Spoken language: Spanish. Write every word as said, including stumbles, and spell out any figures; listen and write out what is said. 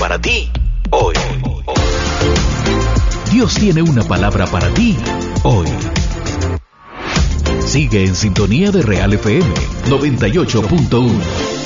para ti hoy. Dios tiene una palabra para ti hoy. Sigue en sintonía de Real F M noventa y ocho punto uno.